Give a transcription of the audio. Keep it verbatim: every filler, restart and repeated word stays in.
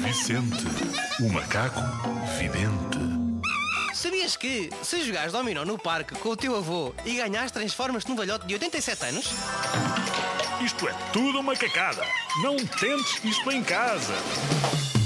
Vicente, o macaco vidente. Sabias que, se jogares dominó no parque com o teu avô e ganhares, transformas-te num velhote de oitenta e sete anos? Isto é tudo uma cacada. Não tentes isto em casa.